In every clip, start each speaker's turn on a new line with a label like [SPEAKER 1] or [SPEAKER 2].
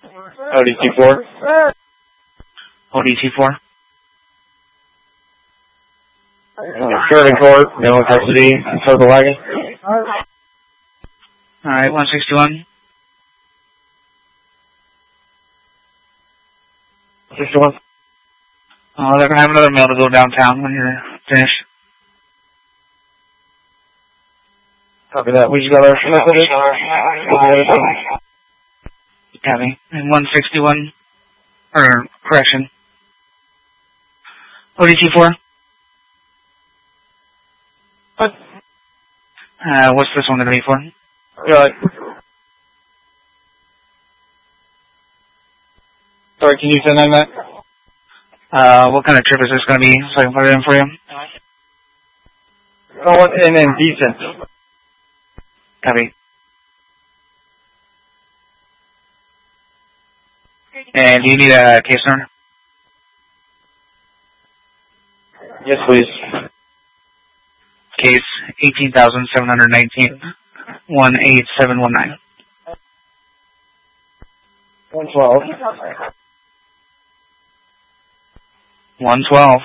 [SPEAKER 1] ODT4.
[SPEAKER 2] ODT4.
[SPEAKER 1] Sheridan Court, Middle Custody, tow the wagon.
[SPEAKER 2] Alright, 161.
[SPEAKER 1] 61.
[SPEAKER 2] They're gonna have another mail to go downtown when you're finished.
[SPEAKER 1] Copy that. We just got our messages.
[SPEAKER 2] Copy. And 161, or correction. ODT4.
[SPEAKER 1] What?
[SPEAKER 2] What's this one gonna be for?
[SPEAKER 1] Right. Sorry, can you send that back?
[SPEAKER 2] What kind of trip is this gonna be so I can put it in for you?
[SPEAKER 1] Oh, and then decent.
[SPEAKER 2] Copy. And do you need a case number?
[SPEAKER 1] Yes, please.
[SPEAKER 2] Case 18,719, 18719.
[SPEAKER 1] 112.
[SPEAKER 2] 112.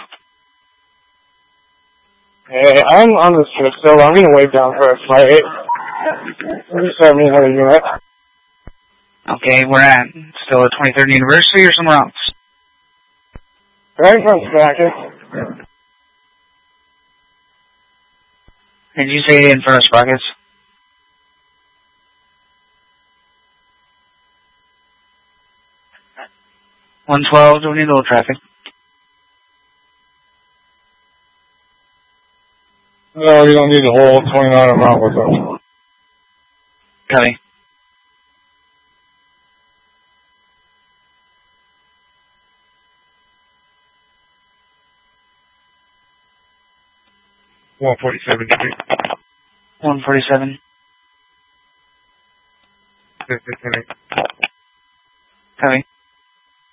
[SPEAKER 1] Hey, I'm on this trip still. I'm gonna wave down for a flight. Just tell me how to do it.
[SPEAKER 2] Okay, we're at still at 23rd University or somewhere else?
[SPEAKER 1] Right from Sparkus.
[SPEAKER 2] Did you say in front of Sprockets? $112, do we need a little traffic?
[SPEAKER 1] No, you don't need the whole 29 amount with them.
[SPEAKER 2] Copy.
[SPEAKER 1] $147.
[SPEAKER 2] 147. Copy.